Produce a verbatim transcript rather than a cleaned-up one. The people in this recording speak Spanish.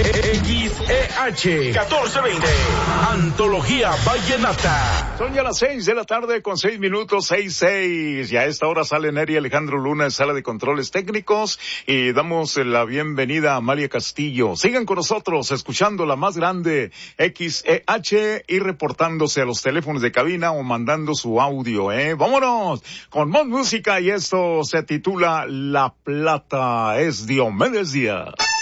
X E H catorce veinte, Antología Vallenata. Son ya las seis de la tarde con seis minutos, seis, seis. Y a esta hora sale Neri Alejandro Luna en sala de controles técnicos y damos la bienvenida a Amalia Castillo. Sigan con nosotros escuchando la más grande X E H y reportándose a los teléfonos de cabina o mandando su audio, ¿eh? Vámonos con más música y esto se titula La Plata es Diomedes Díaz.